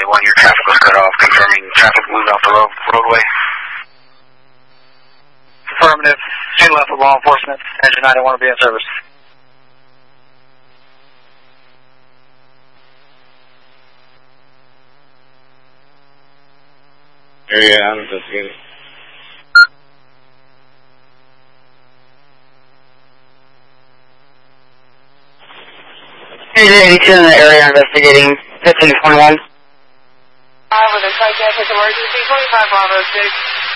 1, your traffic was cut off, confirming traffic moved off the roadway. Affirmative. Stay left with law enforcement. Engine 91 will be in service. Area I'm investigating. Engine 82 in the area investigating 15 to 21. With a psychiatric emergency, 25 Bravo 6.